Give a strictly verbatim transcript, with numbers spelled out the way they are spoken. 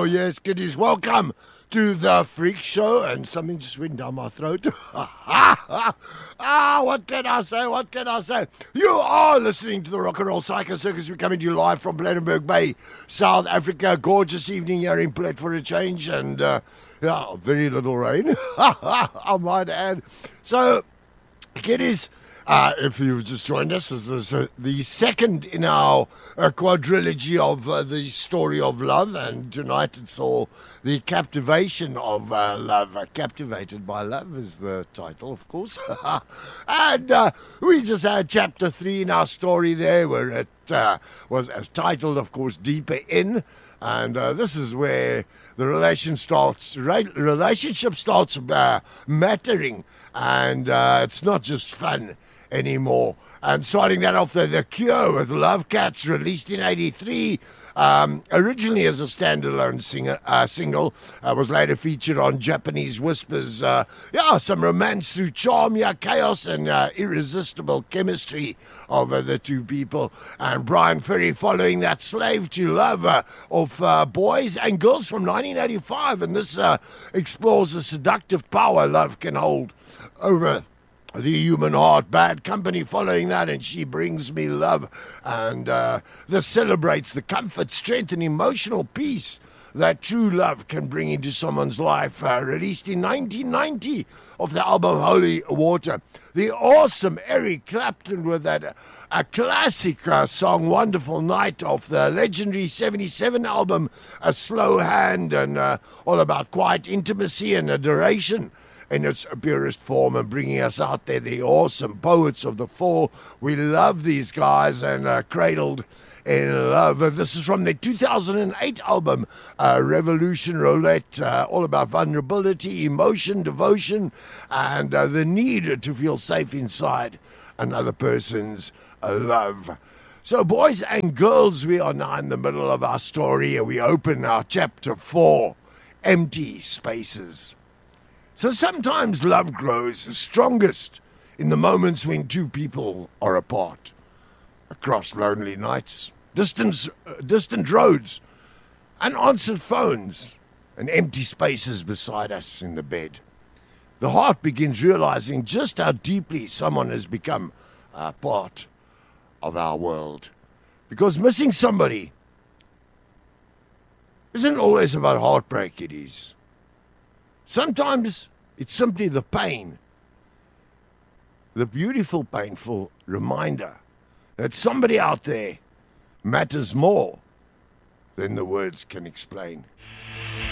yes, kiddies, welcome to the Freak Show. And something just went down my throat. ah, what can I say? What can I say? You are listening to the Rock and Roll Psycho Circus. We're coming to you live from Plettenberg Bay, South Africa. Gorgeous evening here in Plet for a change. And, uh, yeah, very little rain, I might add. So, kiddies, Uh, if you've just joined us, this is uh, the second in our uh, quadrilogy of uh, the story of love, and tonight it's all the captivation of uh, love. Uh, Captivated by Love is the title, of course. and uh, we just had chapter three in our story there, where it uh, was uh, titled, of course, Deeper In, and uh, this is where the relation starts, re- relationship starts uh, mattering, and uh, it's not just fun anymore. And starting that off, the, the Cure with Love Cats, released in eighty-three, um, originally as a standalone singer, uh, single, uh, was later featured on Japanese Whispers. Uh, yeah, some romance through charm, yeah, chaos and uh, irresistible chemistry of uh, the two people. And Brian Ferry following that, Slave to Love uh, of uh, Boys and Girls from nineteen eighty-five. And this uh, explores the seductive power love can hold over the human heart. Bad Company following that, and She Brings Me Love. And uh, this celebrates the comfort, strength, and emotional peace that true love can bring into someone's life. Uh, released in nineteen ninety of the album Holy Water. The awesome Eric Clapton with that uh, a classic uh, song, Wonderful Night, of the legendary seventy-seven album A Slow Hand, and uh, all about quiet intimacy and adoration in its purest form, and bringing us out there, the awesome Poets of the Fall. We love these guys, and uh, Cradled in Love. Uh, this is from their two thousand eight album, uh, Revolution Roulette, uh, all about vulnerability, emotion, devotion, and uh, the need to feel safe inside another person's uh, love. So, boys and girls, we are now in the middle of our story, and we open our chapter four, Empty Spaces. So sometimes love grows strongest in the moments when two people are apart. Across lonely nights, distant, uh, distant roads, unanswered phones, and empty spaces beside us in the bed. The heart begins realizing just how deeply someone has become a part of our world. Because missing somebody isn't always about heartbreak, it is. Sometimes it's simply the pain, the beautiful, painful reminder that somebody out there matters more than the words can explain.